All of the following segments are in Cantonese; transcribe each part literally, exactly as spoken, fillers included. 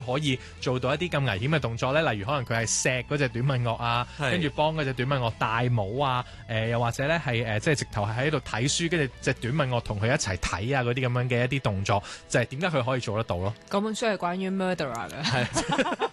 可以做到一啲咁危險嘅動作咧？例如可能佢係錫嗰隻短吻鱷啊，跟住幫嗰隻短吻鱷戴帽啊，誒、呃、又或者咧係誒即係直頭係喺度睇書，跟住隻短吻鱷同佢一齊睇啊嗰啲咁樣嘅一啲動作，就係點解佢可以做得到咯？ 嗰本書係關於 murderer 嘅。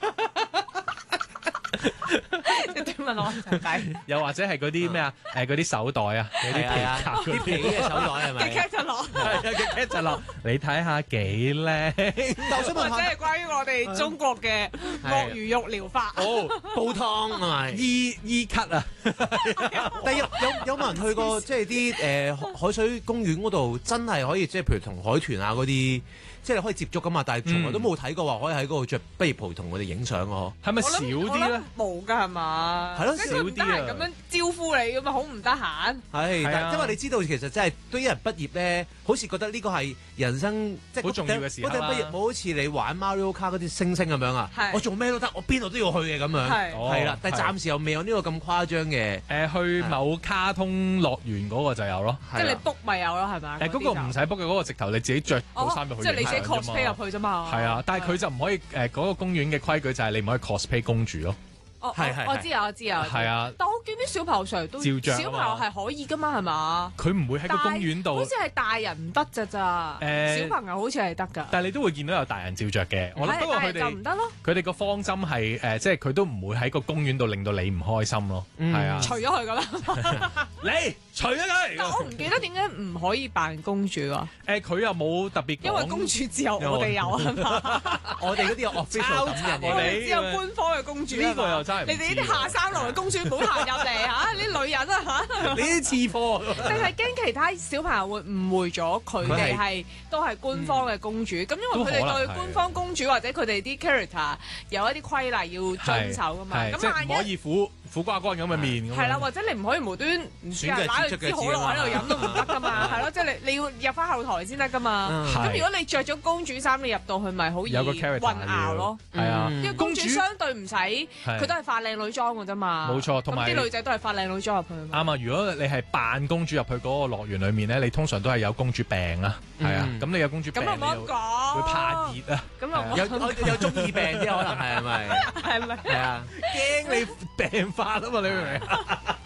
又或者係嗰啲咩啊？誒嗰啲手袋啊，嗰啲皮夾嗰啲嘅手袋係咪？ 嘅 catalog 係啊，嘅 catalog 你睇下幾靚。 但我想問或者係關於我哋中國嘅鱷魚肉療法。 哦，煲湯係咪？ 醫醫咳啊！ 但有有有冇人去過即係啲誒海水公園嗰度，真係可以即係譬如同海豚啊嗰啲，即係可以接觸噶嘛？但係從來都冇睇過話可以喺嗰度着畢業袍同佢哋影相喎。 係咪少啲咧？ 冇㗎係嘛？ 係咯， 少啲啊！咁樣招呼你咁啊，好唔得閒。 係，但因為你知道其實真係對於人畢業咧，好似覺得呢個係人生即係好重要嘅時刻啦。 嗰陣畢業冇好似你玩 Mario Kart 嗰啲星星咁樣啊，我做咩都得，我邊度都要去嘅咁樣。係係啦，但係暫時又未有呢個咁誇張嘅。 誒，去某卡通樂園嗰個就有咯。 即係你 book 咪有咯，係咪？ 誒，嗰個唔使 book 嘅，嗰個直頭你自己着套衫入去。 即係你自己 cosplay 入去啫嘛。 係啊，但係佢就唔可以誒，嗰個公園嘅規矩就係你唔可以 cosplay 公主咯。 哦，係係，我知啊，我知啊。係啊， 但我見啲小朋友成日都照着， 小朋友係可以噶嘛，係嘛？ 佢唔會喺個公園度， 好似係大人唔得咋咋。誒，小朋友好似係得㗎。 但係你都會見到有大人照着嘅。我諗不過佢哋就唔得咯。 佢哋個方針係誒，即係佢都唔會喺個公園度令到你唔開心咯。係啊， 除咗佢㗎啦。 你除咗佢。 但我唔記得點解唔可以扮公主啊？ 誒，佢又冇特別。 因為公主只有我哋有啊嘛。 我哋嗰啲有 official 咁嘅， 我哋只有官方嘅公主。 呢個又真係。 你哋呢啲下三流嘅公主唔好行入嚟嚇，啲女人啊嚇， 你啲次貨。 定係驚其他小朋友會誤會咗佢哋係都係官方嘅公主，咁因為佢哋對官方公主或者佢哋啲 character 有一啲規例要遵守噶嘛，咁萬一唔可以苦苦瓜乾咁嘅面。 係啦，或者你唔可以無端唔知啊，攞支可樂喺度飲都唔得噶嘛，係咯，即係你你要入翻後台先得噶嘛。咁如果你着咗公主衫，你入到去咪好易混淆咯。 係啊， 因為公主相對唔使，佢都係化靚女裝㗎啫嘛。 冇錯，同埋啲女仔都係化靚女裝入去。 啱啊！如果你係扮公主入去嗰個樂園裏面咧，你通常都係有公主病啊，係啊。咁你有公主病， 咁唔好講， 會怕熱啊。 咁啊， 有有中二病啫，可能係咪？ 係咪？ 係啊， 驚你病發啊嘛！你明唔明？